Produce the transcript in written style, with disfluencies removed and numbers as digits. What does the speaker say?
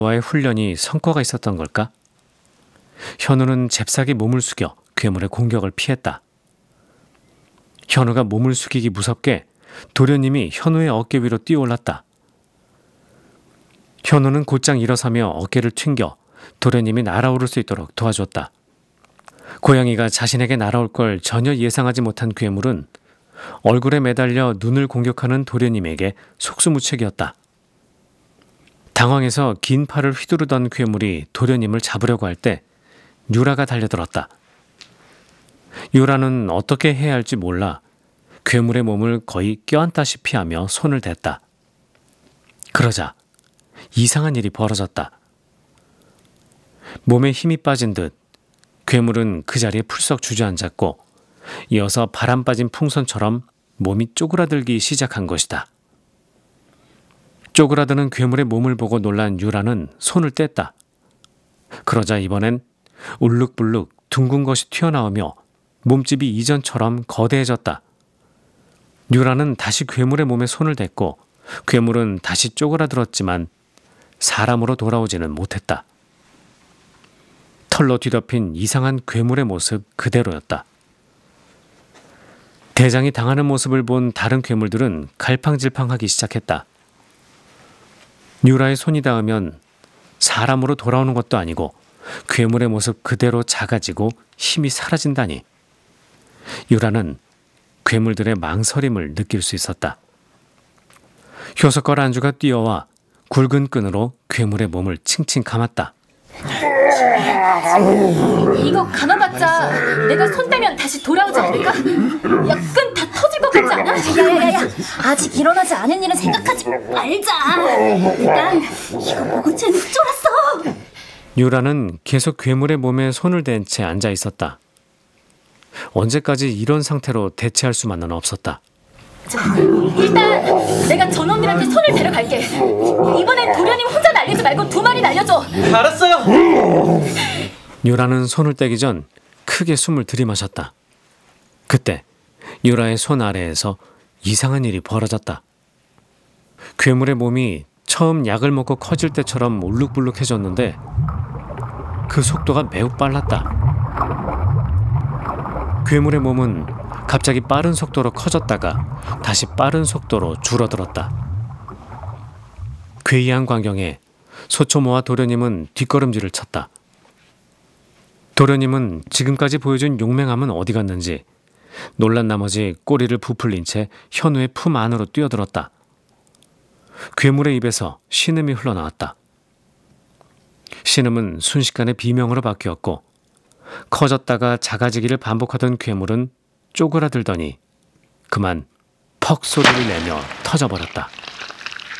와의 훈련이 성과가 있었던 걸까? 현우는 잽싸게 몸을 숙여 괴물의 공격을 피했다. 현우가 몸을 숙이기 무섭게 도련님이 현우의 어깨 위로 뛰어올랐다. 현우는 곧장 일어서며 어깨를 튕겨 도련님이 날아오를 수 있도록 도와줬다. 고양이가 자신에게 날아올 걸 전혀 예상하지 못한 괴물은 얼굴에 매달려 눈을 공격하는 도련님에게 속수무책이었다. 당황해서 긴 팔을 휘두르던 괴물이 도련님을 잡으려고 할 때 유라가 달려들었다. 유라는 어떻게 해야 할지 몰라 괴물의 몸을 거의 껴안다시피 하며 손을 댔다. 그러자 이상한 일이 벌어졌다. 몸에 힘이 빠진 듯 괴물은 그 자리에 풀썩 주저앉았고 이어서 바람 빠진 풍선처럼 몸이 쪼그라들기 시작한 것이다. 쪼그라드는 괴물의 몸을 보고 놀란 유라는 손을 뗐다. 그러자 이번엔 울룩불룩 둥근 것이 튀어나오며 몸집이 이전처럼 거대해졌다. 유라는 다시 괴물의 몸에 손을 댔고 괴물은 다시 쪼그라들었지만 사람으로 돌아오지는 못했다. 털로 뒤덮인 이상한 괴물의 모습 그대로였다. 대장이 당하는 모습을 본 다른 괴물들은 갈팡질팡하기 시작했다. 유라의 손이 닿으면 사람으로 돌아오는 것도 아니고 괴물의 모습 그대로 작아지고 힘이 사라진다니. 유라는 괴물들의 망설임을 느낄 수 있었다. 효석걸 안주가 뛰어와 굵은 끈으로 괴물의 몸을 칭칭 감았다. 이거 감아봤자 내가 손 떼면 다시 돌아오지 않을까? 야, 끈 다 터질 것 같지 않아? 야야야야, 아직 일어나지 않은 일은 생각하지 말자. 일단 이거 보고 쟤는 쫄았어. 유라는 계속 괴물의 몸에 손을 댄 채 앉아 있었다. 언제까지 이런 상태로 대체할 수만은 없었다. 일단 내가 저놈들한테 손을 데려갈게. 이번엔 도련님 혼자 날리지 말고 두 마리 날려줘. 알았어요. 유라는 손을 떼기 전 크게 숨을 들이마셨다. 그때 유라의 손 아래에서 이상한 일이 벌어졌다. 괴물의 몸이 처음 약을 먹고 커질 때처럼 울룩불룩해졌는데 그 속도가 매우 빨랐다. 괴물의 몸은 갑자기 빠른 속도로 커졌다가 다시 빠른 속도로 줄어들었다. 괴이한 광경에 소초모와 도련님은 뒷걸음질을 쳤다. 도련님은 지금까지 보여준 용맹함은 어디 갔는지 놀란 나머지 꼬리를 부풀린 채 현우의 품 안으로 뛰어들었다. 괴물의 입에서 신음이 흘러나왔다. 신음은 순식간에 비명으로 바뀌었고 커졌다가 작아지기를 반복하던 괴물은 쪼그라들더니 그만 퍽 소리를 내며 터져버렸다.